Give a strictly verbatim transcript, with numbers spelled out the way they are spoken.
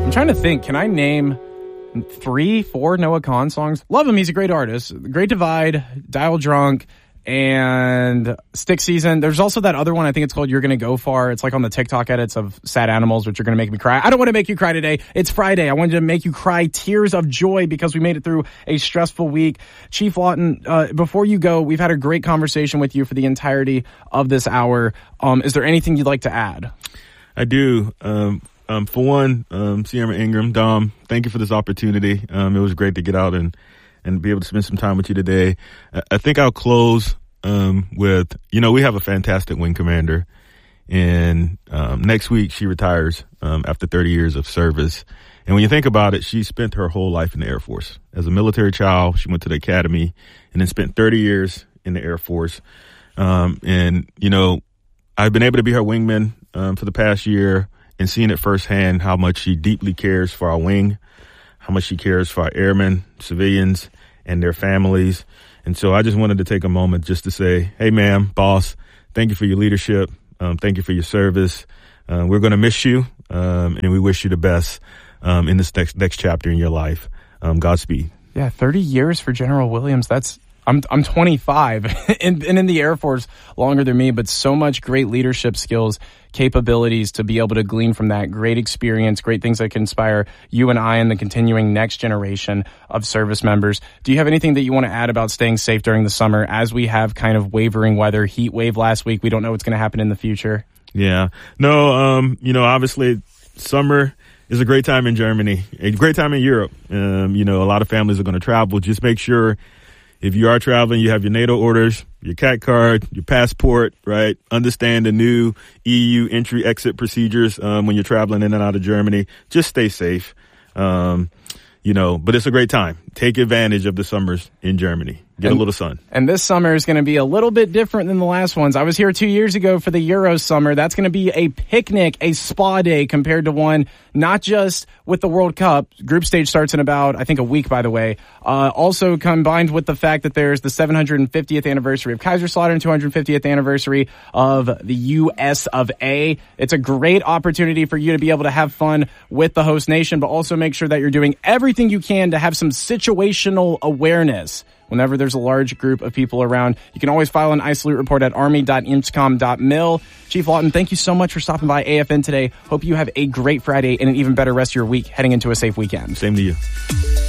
I'm trying to think. Can I name three, four Noah Kahan songs? Love him. He's a great artist. Great Divide, Dial Drunk, and Stick Season. There's also that other one. I think it's called You're Gonna Go Far. It's like on the TikTok edits of Sad Animals, which are gonna make me cry. I don't want to make you cry today. It's Friday. I wanted to make you cry tears of joy because we made it through a stressful week. Chief Lawton, uh, before you go, we've had a great conversation with you for the entirety of this hour. Um, is there anything you'd like to add? I do. Um, um, for one, um, Sierra Ingram, Dom, thank you for this opportunity. Um, it was great to get out and and be able to spend some time with you today. I think I'll close um, with, you know, we have a fantastic wing commander, and um, next week she retires um, after thirty years of service. And when you think about it, she spent her whole life in the Air Force. As a military child, she went to the academy and then spent thirty years in the Air Force. Um, and, you know, I've been able to be her wingman um, for the past year and seeing it firsthand how much she deeply cares for our wing, how much she cares for our airmen, civilians, and their families. And so I just wanted to take a moment just to say, hey, ma'am, boss, thank you for your leadership. Um, thank you for your service. Uh, we're going to miss you, um, and we wish you the best um, in this next next chapter in your life. Um, Godspeed. Yeah, thirty years for General Williams. That's I'm I'm twenty-five and, and in the Air Force longer than me, but so much great leadership skills, capabilities to be able to glean from that, great experience, great things that can inspire you and I and the continuing next generation of service members. Do you have anything that you want to add about staying safe during the summer as we have kind of wavering weather, heat wave last week? We don't know what's going to happen in the future. Yeah. No, um, you know, obviously summer is a great time in Germany, a great time in Europe. Um, you know, a lot of families are going to travel. Just make sure if you are traveling, you have your NATO orders, your C A T card, your passport, right? Understand the new E U entry-exit procedures um, when you're traveling in and out of Germany. Just stay safe, um, you know, but it's a great time. Take advantage of the summers in Germany. Get and, a little sun. And this summer is going to be a little bit different than the last ones. I was here two years ago for the Euro summer. That's going to be a picnic, a spa day compared to one, not just with the World Cup. Group stage starts in about, I think, a week, by the way. Uh, also combined with the fact that there's the seven hundred fiftieth anniversary of Kaiserslautern and two hundred fiftieth anniversary of the U S of A. It's a great opportunity for you to be able to have fun with the host nation, but also make sure that you're doing everything you can to have some situational awareness. Whenever there's a large group of people around, you can always file an iSalute report at army dot incom dot mil. Chief Lawton, thank you so much for stopping by A F N today. Hope you have a great Friday and an even better rest of your week heading into a safe weekend. Same to you.